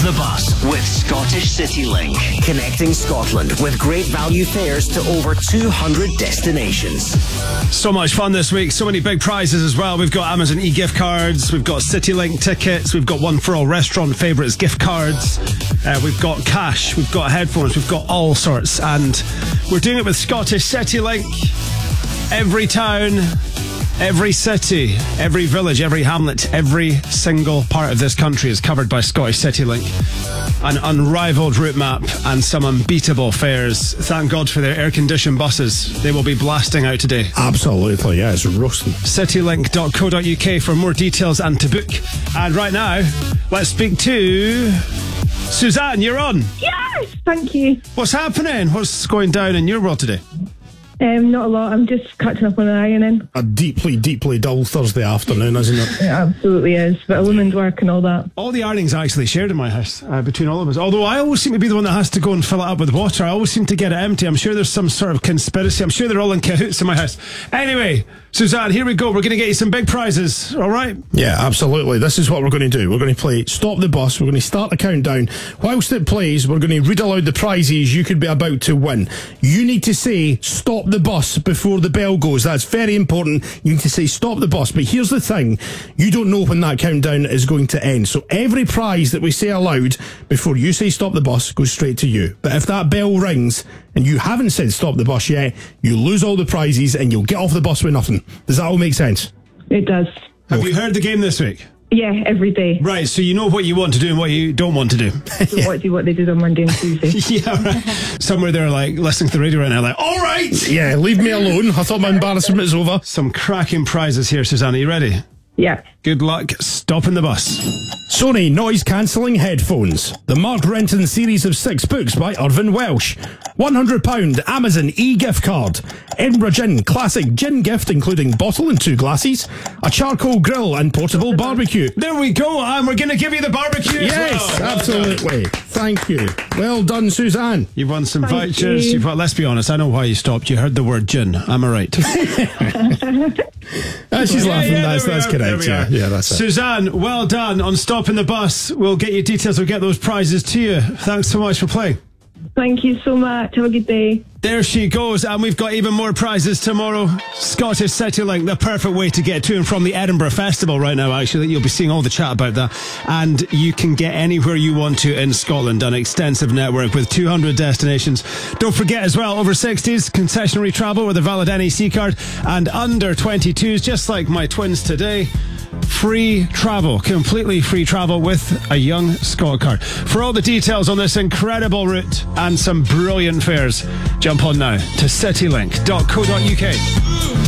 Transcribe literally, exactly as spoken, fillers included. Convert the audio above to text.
the Bus with Scottish CityLink. Connecting Scotland with great value fares to over two hundred destinations. So much fun this week. So many big prizes as well. We've got Amazon e-gift cards. We've got CityLink tickets. We've got one for all restaurant favourites gift cards. Uh, we've got cash. We've got headphones. We've got all sorts. And we're doing it with Scottish CityLink. Every town, every city, every village, every hamlet, every single part of this country is covered by Scottish CityLink. An unrivaled route map and some unbeatable fares. Thank God for their air-conditioned buses. They will be blasting out today. Absolutely, yeah, it's roasting. citylink dot co dot uk for more details and to book. And right now, let's speak to Suzanne. You're on. Yes, thank you. What's happening? What's going down in your world today? Um, not a lot. I'm just catching up on an ironing. A deeply, deeply dull Thursday afternoon, isn't it? It absolutely is. But a woman's work and all that. All the ironing's actually shared in my house uh, between all of us. Although I always seem to be the one that has to go and fill it up with water. I always seem to get it empty. I'm sure there's some sort of conspiracy. I'm sure they're all in cahoots in my house. Anyway, Suzanne, here we go. We're going to get you some big prizes. All right? Yeah, absolutely. This is what we're going to do. We're going to play Stop the Bus. We're going to start the countdown. Whilst it plays, we're going to read aloud the prizes you could be about to win. You need to say Stop the Bus before the bell goes. That's very important. You need to say Stop the Bus. But here's the thing. You don't know when that countdown is going to end. So every prize that we say aloud before you say Stop the Bus goes straight to you. But if that bell rings and you haven't said Stop the Bus yet, you lose all the prizes and you'll get off the bus with nothing. Does that all make sense? It does. Have you heard the game this week? Yeah, every day. Right, so you know what you want to do and what you don't want to do. So what do what they did on Monday and Tuesday. Yeah, right. Somewhere they're like listening to the radio right now, like, all right! Yeah, leave me alone. I thought my embarrassment was over. Some cracking prizes here, Susanna. Are you ready? Yeah. Good luck stopping the bus. Sony noise-cancelling headphones. The Mark Renton series of six books by Irvin Welsh. one hundred pounds Amazon e-gift card. Edinburgh Gin classic gin gift including bottle and two glasses. A charcoal grill and portable barbecue. There we go, and we're going to give you the barbecue as Yes, well. absolutely. Thank you. Well done, Suzanne. You've won some Thank vouchers. you. You've won, let's be honest, I know why you stopped. You heard the word gin. Am I right? Ah, she's Yeah, laughing. yeah, that's there we that's are, there correct. we Yeah, are. yeah, that's it. Suzanne, well done on stopping the bus. We'll get you details. We'll get those prizes to you. Thanks so much for playing. Thank you so much. Have a good day. There she goes, and we've got even more prizes tomorrow. Scottish CityLink, the perfect way to get to and from the Edinburgh Festival right now, actually. You'll be seeing all the chat about that. And you can get anywhere you want to in Scotland, an extensive network with two hundred destinations. Don't forget as well, over sixties, concessionary travel with a valid N E C card, and under twenty-twos, just like my twins today, free travel, completely free travel with a Young Scot card. For all the details on this incredible route and some brilliant fares, jump on now to citylink dot co dot uk.